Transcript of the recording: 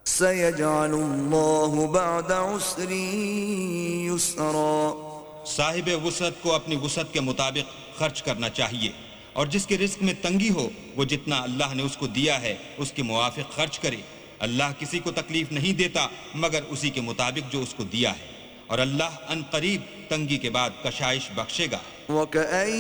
सयजअलुल्लाहु बअद उस्रि युस्रा। साहिब वुसअत को अपनी वुसअत के मुताबिक खर्च करना चाहिए, और जिसके रिस्क में तंगी हो वो जितना अल्लाह ने उसको दिया है उसके मुवाफिक खर्च करे। अल्लाह किसी को तकलीफ नहीं देता मगर उसी के मुताबिक जो उसको दिया है, और अल्लाह अन करीब तंगी के बाद कशाइश बख्शेगा।